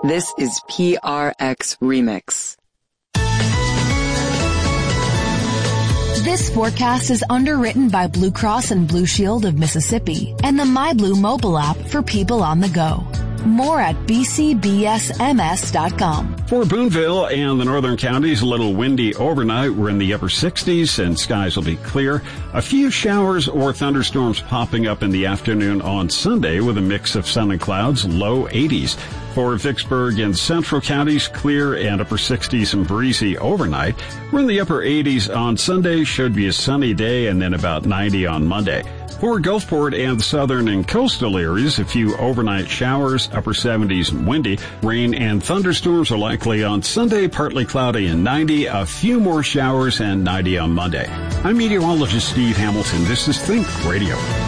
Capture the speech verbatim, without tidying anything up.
This is P R X Remix. This forecast is underwritten by Blue Cross and Blue Shield of Mississippi and the MyBlue mobile app for people on the go. More at b c b s m s dot com. For Boonville and the northern counties, a little windy overnight. We're in the upper sixties and skies will be clear. A few showers or thunderstorms popping up in the afternoon on Sunday with a mix of sun and clouds, low eighties. For Vicksburg and central counties, clear and upper sixties and breezy overnight. We're in the upper eighties on Sunday, should be a sunny day, and then about ninety on Monday. For Gulfport and the southern and coastal areas, a few overnight showers, upper seventies and windy. Rain and thunderstorms are likely on Sunday, partly cloudy and ninety. A few more showers and ninety on Monday. I'm meteorologist Steve Hamilton. This is Think Radio.